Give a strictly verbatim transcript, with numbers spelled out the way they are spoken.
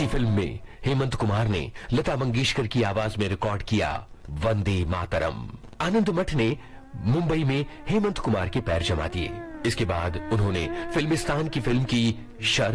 इसी फिल्म में हेमंत कुमार ने लता मंगेशकर की आवाज में रिकॉर्ड किया वंदे मातरम। आनंद मठ ने मुंबई में हेमंत कुमार के पैर जमा दिए। इसके बाद उन्होंने फिल्मिस्तान की फिल्म की शर्त